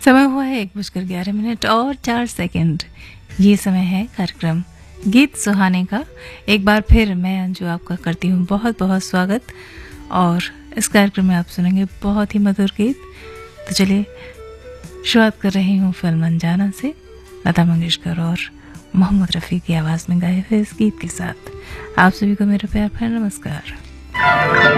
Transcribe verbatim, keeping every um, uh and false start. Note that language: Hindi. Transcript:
समय हुआ है एक बजकर ग्यारह मिनट और चार सेकंड। ये समय है कार्यक्रम गीत सुहाने का। एक बार फिर मैं अंजू आपका करती हूँ बहुत बहुत स्वागत। और इस कार्यक्रम में आप सुनेंगे बहुत ही मधुर गीत। तो चलिए शुरुआत कर रही हूँ फिल्म अनजाना से, लता मंगेशकर और मोहम्मद रफ़ी की आवाज़ में गाए हुए इस गीत के साथ। आप सभी को मेरा प्यार भरा नमस्कार।